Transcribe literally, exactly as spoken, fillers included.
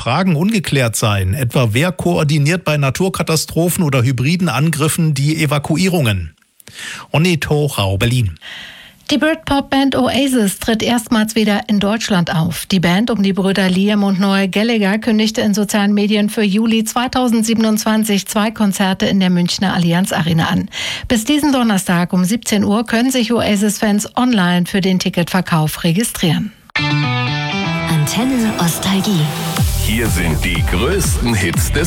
Fragen ungeklärt seien. Etwa wer koordiniert bei Naturkatastrophen oder hybriden Angriffen die Evakuierungen? Onni Tochau, Berlin. Die Britpop-Band Oasis tritt erstmals wieder in Deutschland auf. Die Band um die Brüder Liam und Noel Gallagher kündigte in sozialen Medien für Juli zweitausendsiebenundzwanzig zwei Konzerte in der Münchner Allianz Arena an. Bis diesen Donnerstag um siebzehn Uhr können sich Oasis-Fans online für den Ticketverkauf registrieren. Antenne Nostalgie. Hier sind die größten Hits des